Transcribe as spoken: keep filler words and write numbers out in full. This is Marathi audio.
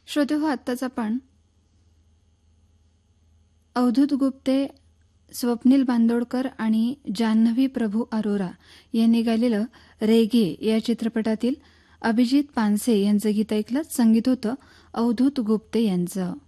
श्रोते हो, आत्ताच आपण अवधूत गुप्ते, स्वप्नील बांदोडकर आणि जान्हवी प्रभू अरोरा यांनी गायलेलं रेगे या चित्रपटातील अभिजित पानसे यांचं गीत ऐकलं. संगीत होतं अवधूत गुप्ते यांचं.